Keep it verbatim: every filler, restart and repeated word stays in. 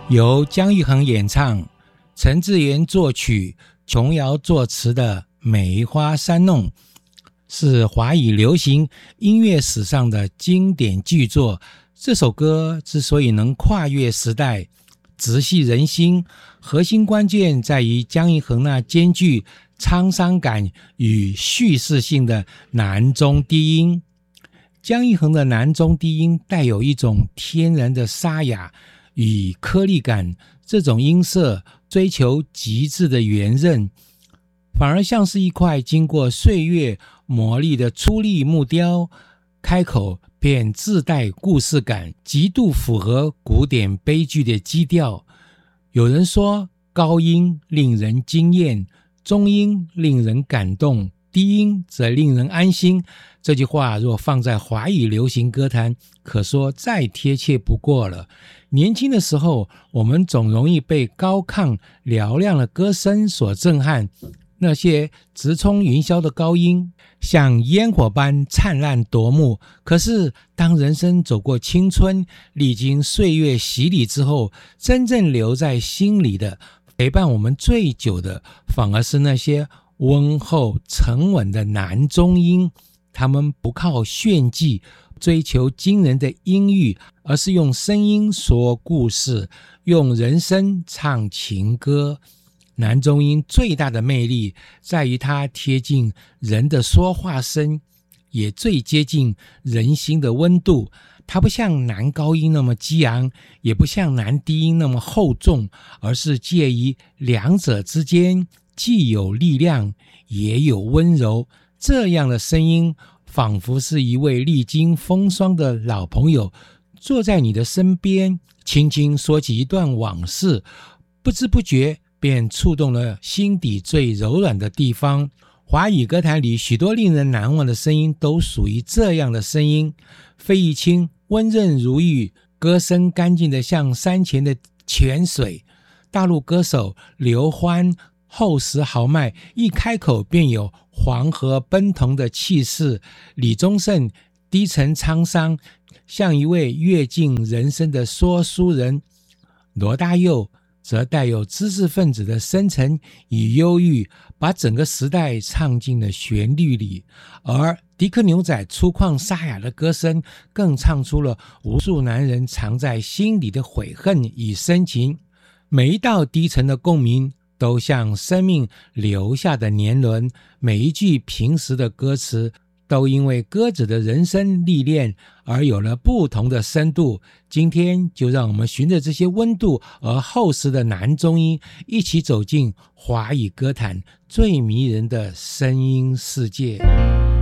由姜育恒演唱，陈智妍作曲，琼瑶作词的《梅花三弄》是华语流行音乐史上的经典巨作。这首歌之所以能跨越时代，直系人心，核心关键在于姜育恒那兼具沧桑感与叙事性的男中低音。姜育恒的男中低音带有一种天然的沙哑与颗粒感，这种音色追求极致的圆润，反而像是一块经过岁月磨砺的粗砺木雕，开口便自带故事感，极度符合古典悲剧的基调。有人说，高音令人惊艳，中音令人感动，低音则令人安心。这句话若放在华语流行歌坛，可说再贴切不过了。年轻的时候，我们总容易被高亢嘹亮的歌声所震撼，那些直冲云霄的高音像烟火般灿烂夺目。可是当人生走过青春，历经岁月洗礼之后，真正留在心里的，陪伴我们最久的，反而是那些温厚沉稳的男中音。他们不靠炫技追求惊人的音域，而是用声音说故事，用人声唱情歌。男中音最大的魅力在于它贴近人的说话声，也最接近人心的温度。它不像男高音那么激昂，也不像男低音那么厚重，而是介于两者之间，既有力量也有温柔。这样的声音仿佛是一位历经风霜的老朋友，坐在你的身边，轻轻说起一段往事，不知不觉便触动了心底最柔软的地方。华语歌坛里许多令人难忘的声音都属于这样的声音。费玉清温润如玉，歌声干净的像山前的泉水。大陆歌手刘欢厚实豪迈，一开口便有黄河奔腾的气势。李宗盛低沉沧桑，像一位阅尽人生的说书人。罗大佑则带有知识分子的深沉与忧郁，把整个时代唱进了旋律里。而迪克牛仔粗犷沙哑的歌声，更唱出了无数男人藏在心里的悔恨与深情。每一道低沉的共鸣都像生命留下的年轮，每一句平时的歌词都因为歌者的人生历练而有了不同的深度。今天就让我们循着这些温度而厚实的男中音，一起走进华语歌坛最迷人的声音世界。